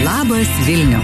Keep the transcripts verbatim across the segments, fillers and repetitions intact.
Labas Vilniau.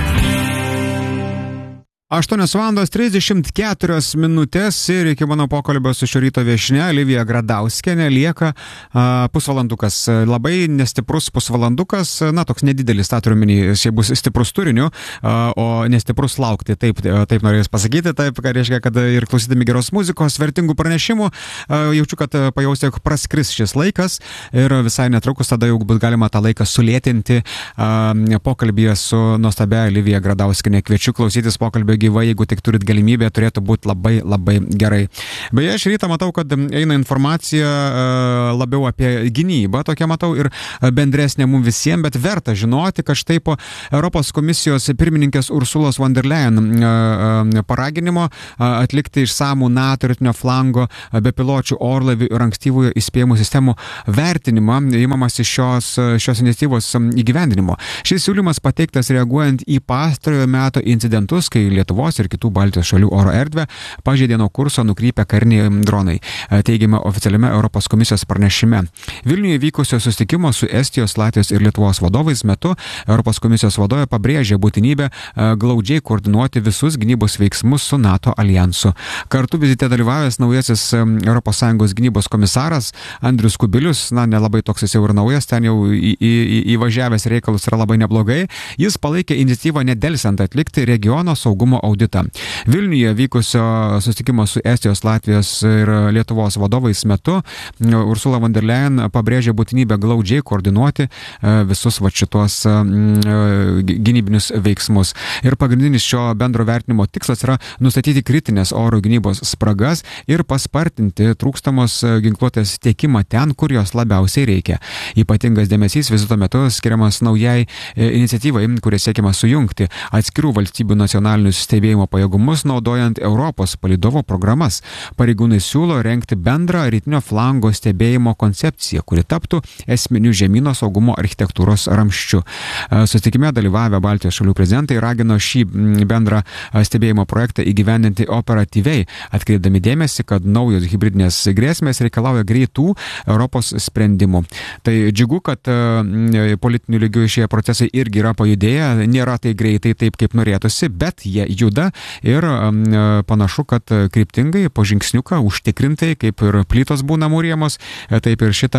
aštuonios valandos trisdešimt keturios minutės ir iki mano pokalbio su šio ryto viešnia Livija Gradauskienė lieka a, pusvalandukas. Labai nestiprus pusvalandukas, na toks nedidelis, tą turiu omeny, jis bus stiprus turiniu, a, o nestiprus laukti. Taip, taip norėjus pasakyti, taip, ką reiškia, kad ir klausydami geros muzikos, vertingų pranešimų, a, jaučiu, kad pajausiu, jog praskris šis laikas ir visai netrukus tada jau bus galima tą laiką sulėtinti a, pokalbėje su nuostabia Livija Gradauskienė. Kviečiu klausytis pokalbio gyvai, jeigu tik turit galimybę, turėtų būti labai, labai gerai. Beje, šį rytą matau, kad eina informacija labiau apie gynybą, tokia matau, ir bendresnė mums visiems, bet verta žinoti, kad štai po Europos komisijos pirmininkės Ursulos von der Leyen paraginimo atlikti išsamų NATO rytinio flango bepiločių orlaivių ir ankstyvųjų įspėjimų sistemų vertinimą, įmamasi šios, šios iniciatyvos įgyvendinimo. Šis siūlymas pateiktas reaguojant į pastarojo meto incidentus, kai Lietuvos ir kitų Baltijos šalių oro erdvę pažeidė nuo kurso nukrypę kariniai dronai, teigiama oficialiame Europos komisijos pranešime. Vilniuje vykusio susitikimo su Estijos, Latvijos ir Lietuvos vadovais metu Europos komisijos vadovė pabrėžė būtinybę glaudžiai koordinuoti visus gynybos veiksmus su NATO aljansu. Kartu vizite dalyvavęs naujasis Europos Sąjungos gynybos komisaras Andrius Kubilius, na nelabai toks jis jau ir naujas, ten jau į, į, į, įvažiavęs reikalus yra labai neblogai, jis palaikė iniciatyvą nedelsiant atlikti regiono saugumo auditą. Vilniuje vykusio susitikimo su Estijos, Latvijos ir Lietuvos vadovais metu Ursula von der Leyen pabrėžė būtinybę glaudžiai koordinuoti visus va šitos gynybinius veiksmus. Ir pagrindinis šio bendro vertinimo tikslas yra nustatyti kritinės oro gynybos spragas ir paspartinti trūkstamos ginkluotės tiekimą ten, kur jos labiausiai reikia. Ypatingas dėmesys vizito metu skiriamas naujai iniciatyvai, kuria siekiama sujungti atskirų valstybių nacionalinius stebėjimo pajėgumus naudojant Europos palydovo programas. Pareigūnai siūlo rengti bendrą rytinio flango stebėjimo koncepciją, kuri taptų esminiu žemyno saugumo architektūros ramščiu. Susitikime dalyvavę Baltijos šalių prezidentai ragino šį bendrą stebėjimo projektą įgyvendinti operatyviai, atkreipdami dėmesį, kad naujos hibridinės grėsmės reikalauja greitų Europos sprendimų. Tai džiugu, kad politinių lygių šie procesai irgi yra pajudėję, nėra tai greitai taip, kaip norėtųsi, bet jie juda ir panašu, kad kryptingai, po žingsniuką, užtikrintai, kaip ir plytos būna mūrijamos, taip ir šita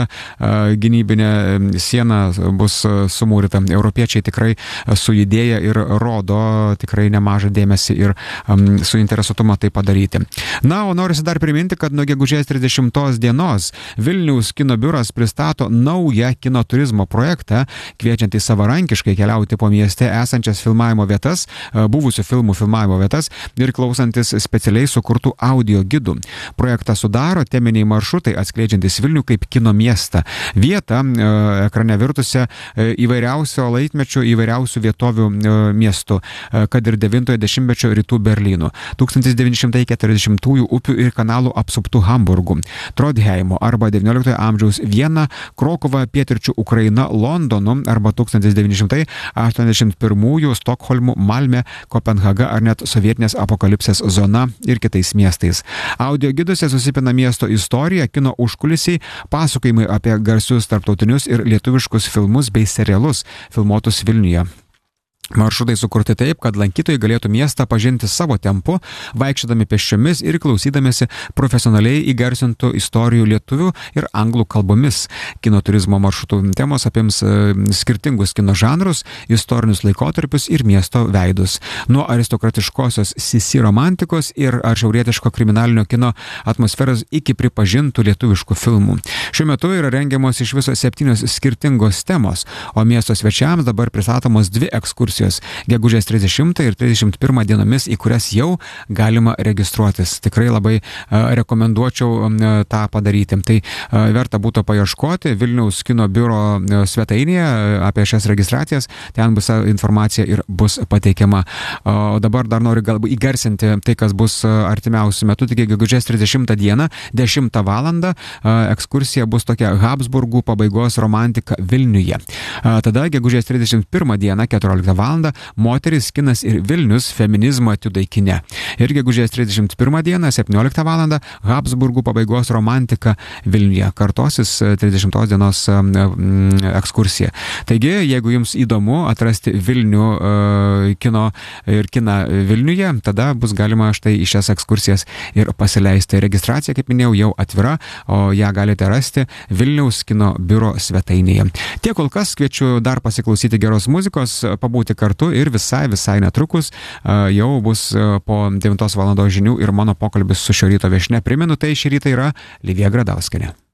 gynybinė siena bus sumūryta. Europiečiai tikrai sujudėję ir rodo tikrai nemažą dėmesį ir suinteresuotumą tai padaryti. Na, o norisi dar priminti, kad nuo gegužės trisdešimtos dienos Vilniaus kino biuras pristato naują kino turizmo projektą, kviečiantį savarankiškai keliauti po mieste esančias filmavimo vietas, buvusių filmų filmavimo vietas ir klausantis specialiai sukurtų audio gidų. Projektą sudaro teminiai maršrutai atskleidžiantis Vilnių kaip kino miestą. Vietą e, ekrane virtusią e, įvairiausio laikmečio, įvairiausių vietovių e, miestų, e, kad ir devintojo dešimtmečio rytų Berlynu, tūkstantis devyni šimtai keturiasdešimtųjų upių ir kanalų apsuptų Hamburgų, Trodheimo arba devynioliktojo amžiaus Viena, Krokuva, pietryčių Ukraina, Londonu arba tūkstantis devyni šimtai aštuoniasdešimt pirmųjų Stokholmu, Malmė, Kopenhaga ar net sovietinės apokalipsės zona ir kitais miestais. Audio giduose susipina miesto istorija, kino užkulisiai, pasakojimai apie garsius tarptautinius ir lietuviškus filmus bei serialus filmuotus Vilniuje. Maršrutai sukurti taip, kad lankytojai galėtų miestą pažinti savo tempu, vaikščiodami pėsčiomis ir klausydamėsi profesionaliai įgarsintų istorijų lietuvių ir anglų kalbomis. Kino turizmo maršrutų temos apims skirtingus kino žanrus, istorinius laikotarpius ir miesto veidus. Nuo aristokratiškosios Sisi romantikos ir ar šiaurietiško kriminalinio kino atmosferos iki pripažintų lietuviškų filmų. Šiuo metu yra rengiamos iš viso septynios skirtingos temos, o miesto svečiams dabar pristatomos dvi ekskursijos. Gegužės trisdešimtą ir trisdešimt pirmą dienomis, į kurias jau galima registruotis. Tikrai labai uh, rekomenduočiau um, tą padaryti. Tai uh, verta būtų paieškoti Vilniaus kino biuro uh, svetainėje uh, apie šias registracijas. Ten bus uh, informacija ir bus pateikiama. O uh, dabar dar noriu galbūt įgarsinti tai, kas bus uh, artimiausių metų. Taigi gegužės trisdešimtą dieną, dešimtą valandą, uh, ekskursija bus tokia Habsburgų pabaigos romantika Vilniuje. Uh, tada gegužės trisdešimt pirmą dieną, keturioliktą valandą, valandą moteris, kinas ir Vilnius feminizmo etiudai kine. Ir gegužės trisdešimt pirmą dieną septynioliktą valandą Habsburgų pabaigos romantika Vilniuje. Kartosis trisdešimtos dienos ekskursija. Taigi, jeigu jums įdomu atrasti Vilnių kino ir kiną Vilniuje, tada bus galima štai į šias ekskursijas ir pasileisti. Registracija, kaip minėjau, jau atvira, o ją galite rasti Vilniaus kino biuro svetainėje. Tiek kol kas, kviečiu dar pasiklausyti geros muzikos, pabūti kartu ir visai, visai netrukus jau bus po devintos valandos žinių ir mano pokalbis su šio ryto viešnia. Primenu, tai šį rytą yra Livija Gradauskienė.